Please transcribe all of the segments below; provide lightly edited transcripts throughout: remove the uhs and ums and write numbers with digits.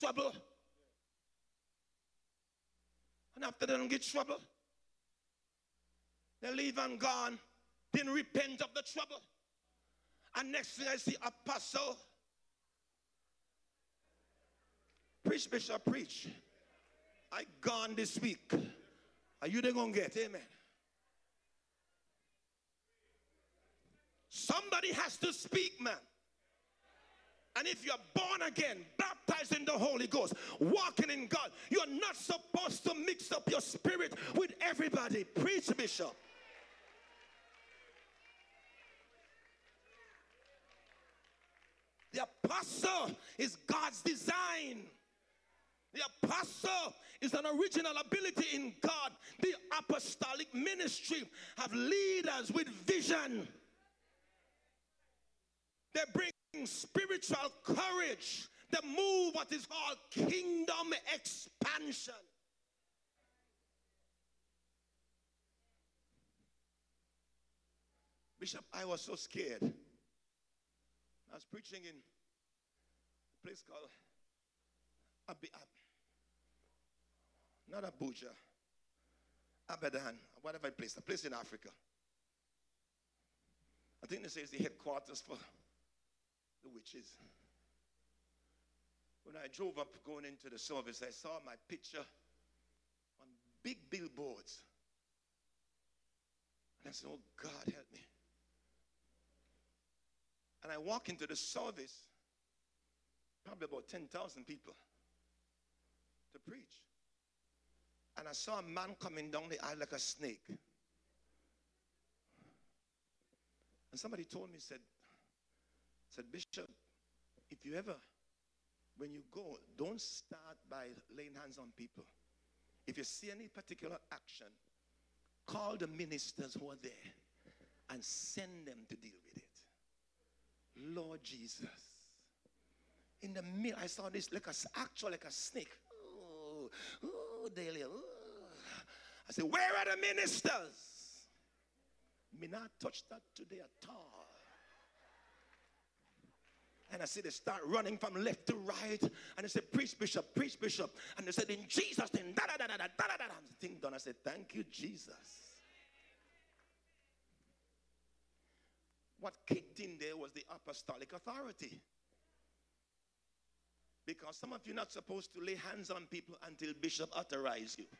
trouble. And after they don't get trouble, they leave and gone. Didn't repent of the trouble. And next thing I see, apostle. Preach, bishop, preach. I gone this week. Are you they gonna get? Amen. Somebody has to speak, man. And if you're born again, baptized in the Holy Ghost, walking in God, you're not supposed to mix up your spirit with everybody. Preach, bishop. The apostle is God's design. The apostle is an original ability in God. The apostolic ministry have leaders with vision. They bring spiritual courage. They move what is called kingdom expansion. Bishop, I was so scared. I was preaching in a place called not Abuja, Abadan, whatever place, a place in Africa. I think they say it's the headquarters for the witches. When I drove up going into the service, I saw my picture on big billboards. And I said, oh God, help me. And I walk into the service, probably about 10,000 people to preach. And I saw a man coming down the aisle like a snake. And somebody told me, said, Bishop, if you ever, when you go, don't start by laying hands on people. If you see any particular action, call the ministers who are there and send them to deal with it. Lord Jesus. In the middle, I saw this like like a snake. Oh, Delia. Oh. I said, where are the ministers? Me not touch that today at all. And I see they start running from left to right. And they said, preach, bishop, preach, bishop. And they said, in Jesus' name, da da da da da da da. The thing done. I said, thank you, Jesus. What kicked in there was the apostolic authority. Because some of you are not supposed to lay hands on people until bishop authorizes you.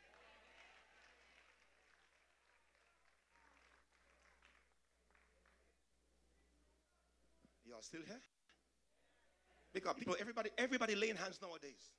Y'all still here? Because people, everybody laying hands nowadays.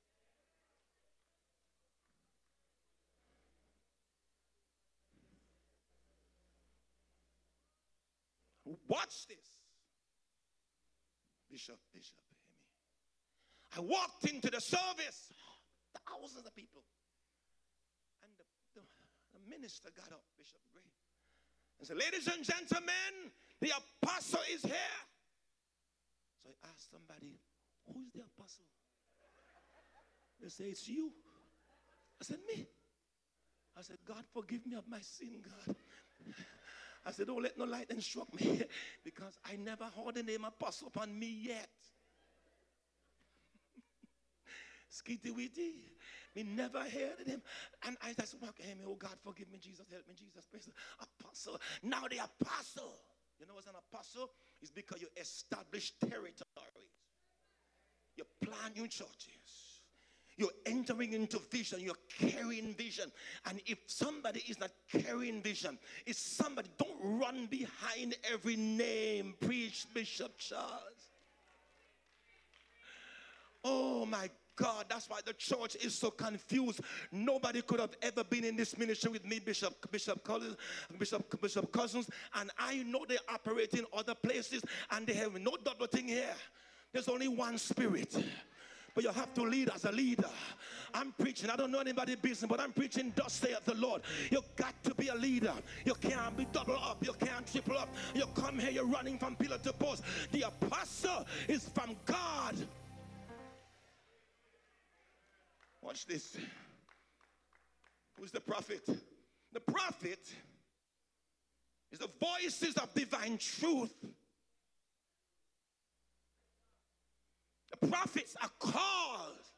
Watch this. Bishop, hear me. I walked into the service, thousands of people. And the minister got up, Bishop Gray, and said, ladies and gentlemen, the apostle is here. So I asked somebody, who's the apostle? They say, it's you. I said, me? I said, God, forgive me of my sin, God. I said, don't let no light instruct me because I never heard the name apostle upon me yet. Skitty witty. Me never heard him. And I just walk, oh God, forgive me, Jesus, help me, Jesus, praise the apostle. Now the apostle. You know what's an apostle? It's because you establish territories. You plant new churches. You're entering into vision. You're carrying vision. And if somebody is not carrying vision, it's somebody, don't run behind every name. Preach, Bishop Charles. Oh my God, that's why the church is so confused. Nobody could have ever been in this ministry with me, Bishop Cousins, and I know they operate in other places and they have no double thing here. There's only one spirit. But you have to lead as a leader. I'm preaching. I don't know anybody's business, but I'm preaching, thus saith the Lord. You got to be a leader. You can't be double up. You can't triple up. You come here, you're running from pillar to post. The apostle is from God. Watch this. Who's the prophet? The prophet is the voices of divine truth. The prophets are called